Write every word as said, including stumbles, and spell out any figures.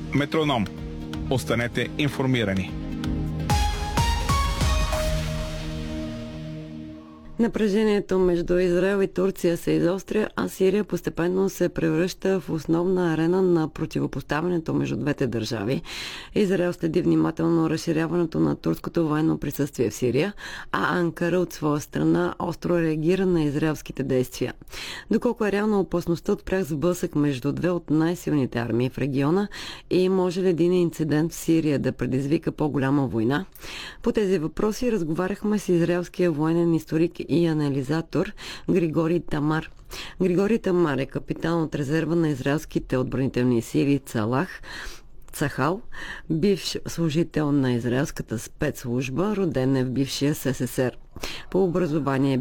Метроном. Останете информирани. Напрежението между Израел и Турция се изостря, а Сирия постепенно се превръща в основна арена на противопоставянето между двете държави. Израел следи внимателно разширяването на турското военно присъствие в Сирия, а Анкара от своя страна остро реагира на израелските действия. Доколко е реална опасността от пряк сблъсък между две от най-силните армии в региона и може ли един инцидент в Сирия да предизвика по-голяма война? По тези въпроси разговаряхме с израелския военен историк и анализатор Григорий Тамар. Григорий Тамар е капитан от резерва на израелските отбранителни сили Цалах, Цахал, бивш служител на израелската спецслужба, роден е в бившия СССР. По образование